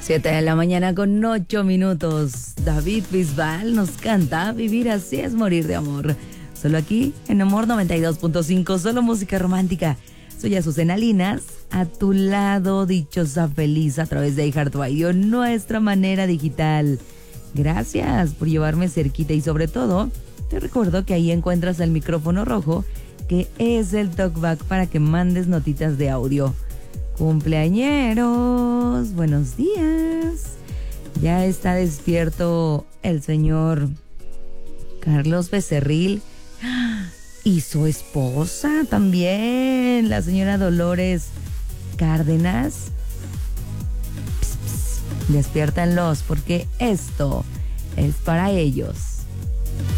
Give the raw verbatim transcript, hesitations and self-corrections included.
Siete de la mañana con ocho minutos. David Bisbal nos canta Vivir así es morir de amor. Solo aquí, en Amor noventa y dos punto cinco, solo música romántica. Soy Azucena Linas, a tu lado, dichosa, feliz, a través de iHeartRadio, nuestra manera digital. Gracias por llevarme cerquita y sobre todo, te recuerdo que ahí encuentras el micrófono rojo, que es el talkback para que mandes notitas de audio. Cumpleañeros, buenos días. Ya está despierto el señor Carlos Becerril y su esposa también, la señora Dolores Cárdenas. Pss, pss, despiértanlos porque esto es para ellos.